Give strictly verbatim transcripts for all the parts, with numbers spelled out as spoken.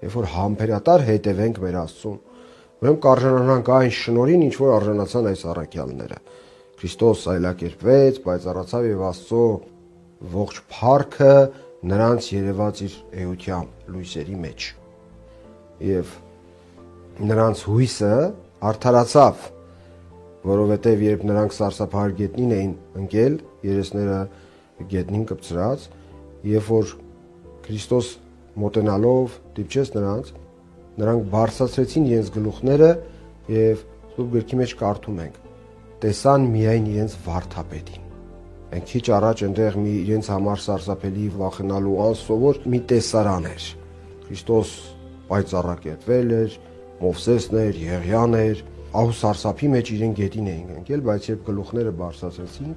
երբ որ համբերատար հետևենք մեր Աստծուն, ուրեմն կարժանանանք այն շնորհին, ինչ որ արժանացան այս առաքյալները։ Քրիստոս այլակերպվեց, պայծառացավ եւ Աստծո ողջ փառքը նրանց երևաց իր էությամբ լույսերի մեջ։ Եվ նրանց հույսը արդարացավ, որովհետև երբ նրանք սարսափահար գետնին էին ընկել, երեսները գետնին կպցրած, երբ որ Քրիստոս մոտենալով դիպչեց նրանց, նրանք բարձրացրեցին իրենց գլուխները եւ Սուրբ գրքի մեջ կարդում ենք. տեսան միայն իրենց վարդապետին։ Մենք քիչ առաջ այնտեղ մի իրենց համար սարսափելի վախենալու անսովոր մի տեսարան էր։ Քրիստոս պայծառակերպվել էր, Մովսեսն էր, Եղիան էր, ահու սարսափի մեջ իրեն գետին էին ընկել, բայց երբ գլուխները բարձրացրեցին,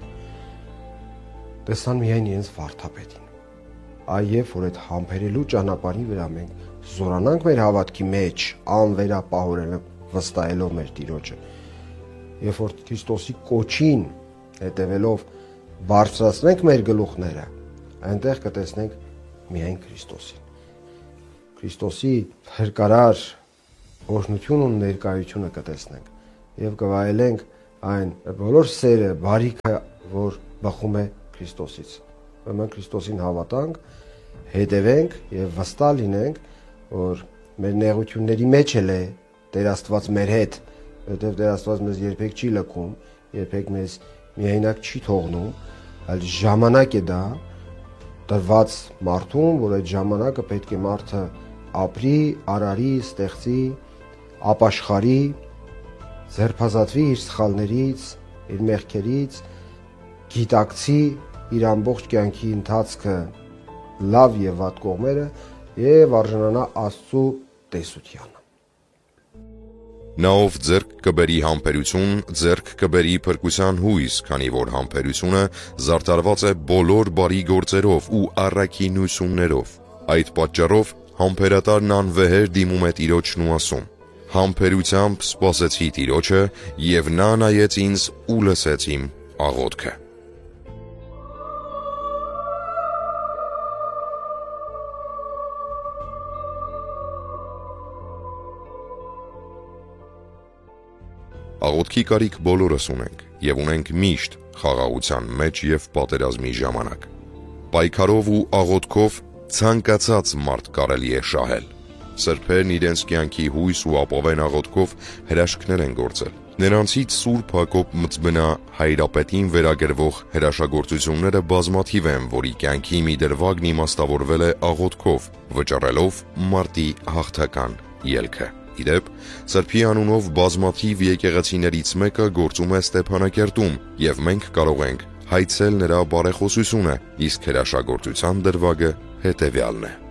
տեսան միայն իրենց վարդապետին։ Այև որ այդ համբերելու ճանապարհի վրա մենք զորանանք մեր հավատքի մեջ, անվերապահորեն վստահելով մեր Տիրոջը, երբ որ Քրիստոսի կոչին հետևելով բարձրացնենք մեր գլուխները, այնտեղ կտեսնենք միայն Քրիստոսին։ Քրիստոսի փրկարար օրհնությունն ու ներկայությունը կտեսնենք եւ կվայելենք այն բոլոր սերը, բարիքը, որ բխում է Քրիստոսից։ Ուրեմն Քրիստոսին հավատանք, հետևենք եւ վստահ լինենք, որ մեր նեղությունների մեջ էլ է Տեր Աստված մեր հետ, որովհետեւ Տեր Աստված մեզ երբեք չի լքում, երբեք մեզ միայնակ չի թողնում, այլ ժամանակ է դա տրված մարդուն, որ այդ ժամանակը պետք է մարդը ապրի, արարի, ստեղծի, ապաշխարի, ձերբազատվի իր սխալներից, իր մեղքերից, գիտակցի իր ամբողջ կյանքի ընթացքը լավ եւ վատ կողմերը եւ արժանանա Աստծո տեսությանը։ Նա ով ձեռք կբերի համբերություն, ձեռք կբերի փրկության հույս, քանի որ համբերությունը զարդարված է բոլոր բարի գործերով ու առաքինություններով։ Այդ պատճառով համբերատարն անվեհեր դիմում է Տիրոջն ու ասում. «Համբերությամբ սպասեցի Տիրոջը, եւ նա նայեց ինձ ու լսեց իմ աղոթքը»։ Աղոթքի կարիք բոլորս ունենք եւ ունենք միշտ խաղաղության մեջ եւ պատերազմի ժամանակ։ Պայքարով ու աղոթքով ցանկացած մարդ կարելի է շահել։ Սրբերն իրենց կյանքի հույս ու ապավեն աղոթքով հրաշքներ են գործել։ Նրանցից Սուրբ Հակոբ Մծբնա հայրապետին վերագրվող հրաշագործությունները բազմաթիվ են, որի կյանքի մի դրվագն իմաստավորվել է աղոթքով, վճռելով մարտի հաղթական ելքը։ Իդեպ, Սրբի անունով բազմաթիվ եկեղեցիներից մեկը գործում է Ստեփանակերտում, եւ մենք կարող ենք հայցել նրա բարեխոսությունը, իսկ հրաշագործության դրվագը հետևյալն է։